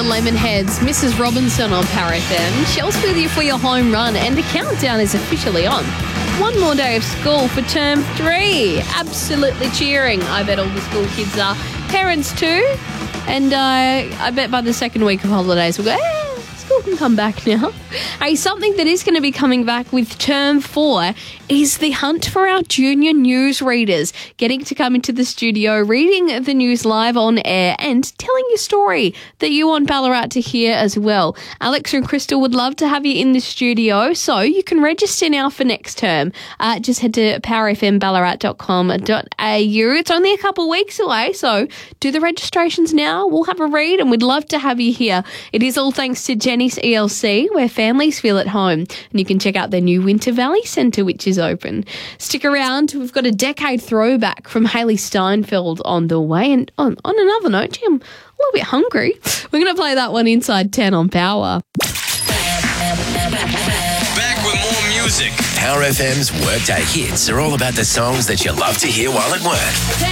Lemonheads, Mrs. Robinson on Power FM. Shells with you for your home run, and the countdown is officially on. One more day of school for term 3. Absolutely cheering. I bet all the school kids are. Parents too. And I bet by the second week of holidays we'll go, school can come back now. Hey, something that is going to be coming back with term 4 is the hunt for our junior news readers, getting to come into the studio, reading the news live on air and telling your story that you want Ballarat to hear as well. Alex and Crystal would love to have you in the studio, so you can register now for next term. Just head to powerfmballarat.com.au. It's only a couple weeks away, so do the registrations now. We'll have a read and we'd love to have you here. It is all thanks to Jenny's ELC, where families feel at home. And you can check out their new Winter Valley Centre, which is open. Stick around. We've got a decade throwback from Hayley Steinfeld on the way. And on another note, Jim, I'm a little bit hungry. We're going to play that one inside 10 on Power. Back with more music. Power FM's Workday Hits are all about the songs that you love to hear while at work.